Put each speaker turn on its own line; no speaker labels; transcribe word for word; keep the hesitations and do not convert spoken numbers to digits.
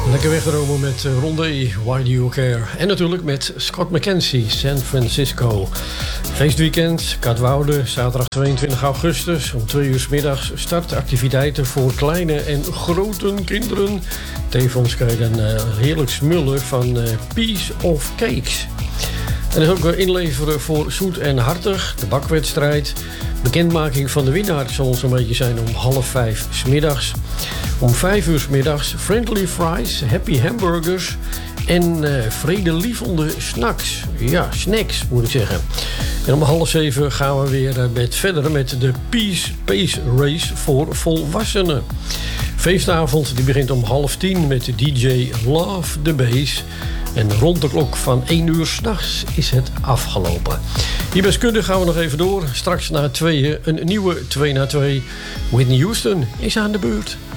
Lekker wegdromen met Rondé, Why Do You Care? En natuurlijk met Scott McKenzie, San Francisco. Feestweekend, Katwoude, zaterdag tweeëntwintig augustus. Om twee uur 's middags startactiviteiten voor kleine en grote kinderen. Tevens kan je dan uh, heerlijk smullen van uh, Piece of Cakes. En er is ook inleveren voor Zoet en Hartig, de bakwedstrijd. Bekendmaking van de winnaar zal zo'n beetje zijn om half vijf 's middags. Om vijf uur 's middags Friendly Fries, Happy Hamburgers en uh, vredelievende snacks. Ja, snacks moet ik zeggen. En om half zeven gaan we weer uh, met verder met de Peace Pace Race voor volwassenen. Feestavond die begint om half tien met de D J Love the Bass. En rond de klok van één uur 's nachts is het afgelopen. Hier bij Skudde gaan we nog even door. Straks na tweeën een nieuwe twee na twee. Whitney Houston is aan de beurt.